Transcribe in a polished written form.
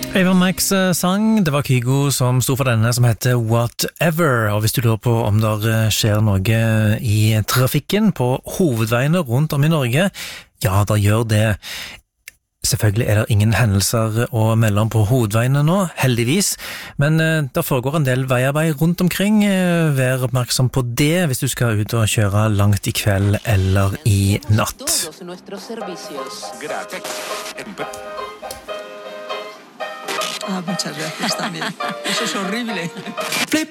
Ava Max sang, det var Kygo som stod for denne som heter Whatever, og hvis du lurer på om det skjer noe i trafikken på hovedveiene rundt om i Norge, ja, da gjør det. Selvfølgelig er det ingen hendelser å melde om på hovedveiene nå, heldigvis, men det foregår en del veiarbeid rundt omkring. Vær oppmerksom på det hvis du skal ut og kjøre langt i kveld eller i natt. Muchas gracias también. Eso es horrible.